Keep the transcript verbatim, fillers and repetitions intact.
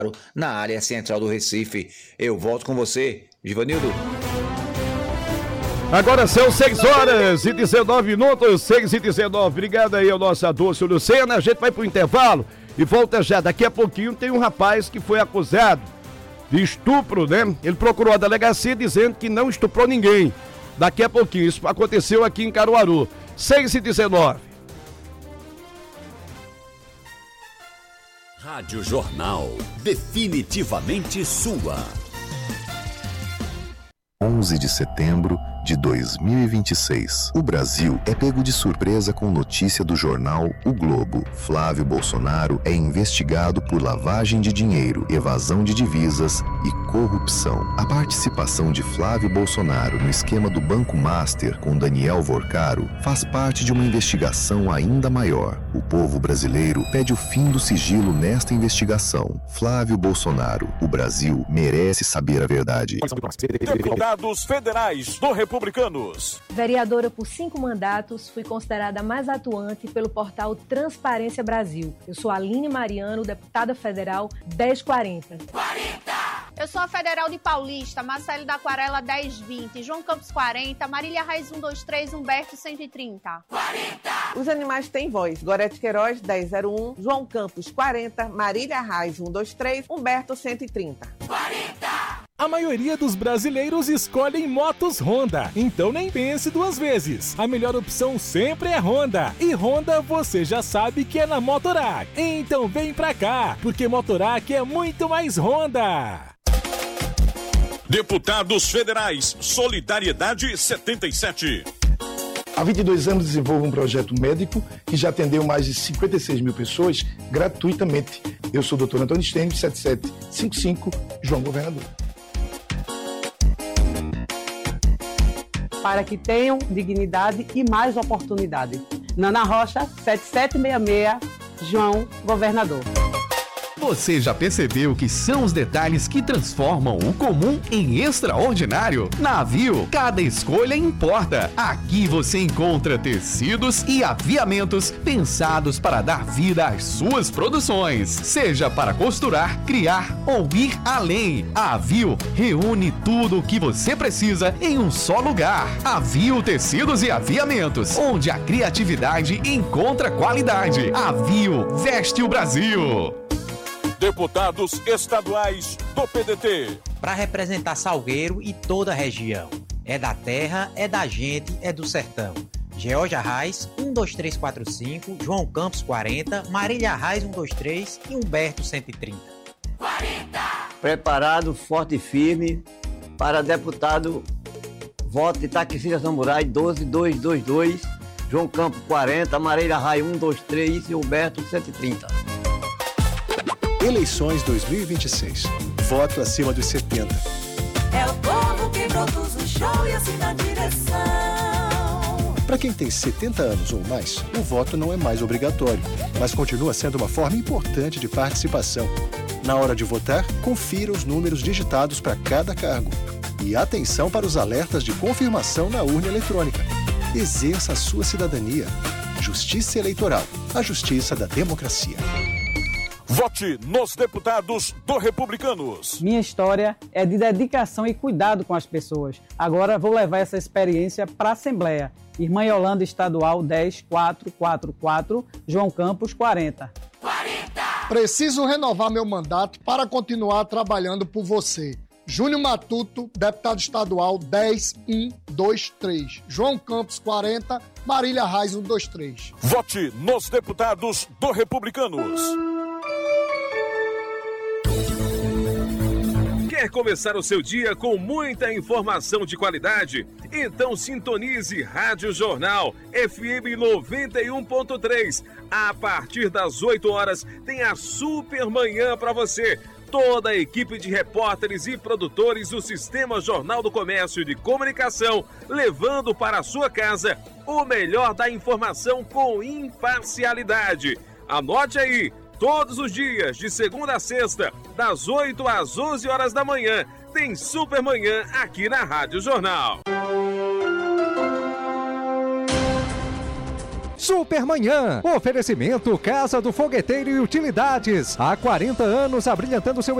na área central do Recife. Eu volto com você, Givanildo. Agora são seis horas e dezenove minutos, seis e dezenove. Obrigado aí ao nosso Adolfo Lucena. A gente vai pro intervalo e volta já. Daqui a pouquinho tem um rapaz que foi acusado de estupro, né? Ele procurou a delegacia dizendo que não estuprou ninguém. Daqui a pouquinho, isso aconteceu aqui em Caruaru. seis e dezenove. Rádio Jornal, definitivamente sua. onze de setembro de dois mil e vinte e seis. O Brasil é pego de surpresa com notícia do jornal O Globo. Flávio Bolsonaro é investigado por lavagem de dinheiro, evasão de divisas e corrupção. A participação de Flávio Bolsonaro no esquema do Banco Master com Daniel Vorcaro faz parte de uma investigação ainda maior. O povo brasileiro pede o fim do sigilo nesta investigação. Flávio Bolsonaro, o Brasil merece saber a verdade. Deputados federais do Republicanos. Vereadora por cinco mandatos, fui considerada a mais atuante pelo portal Transparência Brasil. Eu sou Aline Mariano, deputada federal dez quarenta. quarenta! Eu sou a federal de Paulista, Marcelo da Aquarela dez vinte, João Campos quarenta, Marília Reis cento e vinte e três, Humberto cento e trinta. quarenta! Os animais têm voz. Gorete Queiroz dez zero um, João Campos quarenta, Marília Reis cento e vinte e três, Humberto cento e trinta. quarenta! A maioria dos brasileiros escolhem motos Honda, então nem pense duas vezes. A melhor opção sempre é Honda. E Honda você já sabe que é na Motorac. Então vem pra cá, porque Motorac é muito mais Honda. Deputados Federais, Solidariedade setenta e sete. Há vinte e dois anos desenvolvo um projeto médico que já atendeu mais de cinquenta e seis mil pessoas gratuitamente. Eu sou o doutor Antônio Stênio, sete sete cinco cinco, João Governador. Para que tenham dignidade e mais oportunidade. Nana Rocha, sete sete seis seis, João Governador. Você já percebeu que são os detalhes que transformam o comum em extraordinário? Na Avio, cada escolha importa. Aqui você encontra tecidos e aviamentos pensados para dar vida às suas produções. Seja para costurar, criar ou ir além. A Avio reúne tudo o que você precisa em um só lugar. Avio Tecidos e Aviamentos, onde a criatividade encontra qualidade. Avio veste o Brasil. Deputados estaduais do P D T. Para representar Salgueiro e toda a região. É da terra, é da gente, é do sertão. Georgia Reis, um dois três quatro cinco, João Campos quarenta, Marília Reis um dois três e Humberto cento e trinta. quarenta! Preparado, forte e firme para deputado voto de Taquicida Samurai doze dois dois dois, João Campos quarenta, Marília Reis um dois três e Humberto cento e trinta. Eleições dois mil e vinte e seis. Voto acima dos setenta. É o povo que produz o show e assim na direção. Para quem tem setenta anos ou mais, o voto não é mais obrigatório, mas continua sendo uma forma importante de participação. Na hora de votar, confira os números digitados para cada cargo. E atenção para os alertas de confirmação na urna eletrônica. Exerça a sua cidadania. Justiça Eleitoral. A justiça da democracia. Vote nos deputados do Republicanos. Minha história é de dedicação e cuidado com as pessoas. Agora vou levar essa experiência para a Assembleia. Irmã Yolanda Estadual dez quatro quatro quatro, João Campos quarenta. quarenta! Preciso renovar meu mandato para continuar trabalhando por você. Júnior Matuto, deputado estadual dez um dois três, João Campos quarenta, Marília Reis um dois três. Vote nos deputados do Republicanos. Quer começar o seu dia com muita informação de qualidade? Então sintonize Rádio Jornal F M noventa e um ponto três. A partir das oito horas tem a super manhã para você. Toda a equipe de repórteres e produtores do Sistema Jornal do Comércio de Comunicação, levando para a sua casa o melhor da informação com imparcialidade. Anote aí, todos os dias, de segunda a sexta, das oito às onze horas da manhã, tem Supermanhã aqui na Rádio Jornal. Supermanhã. Oferecimento Casa do Fogueteiro e Utilidades. Há quarenta anos abrilhantando seu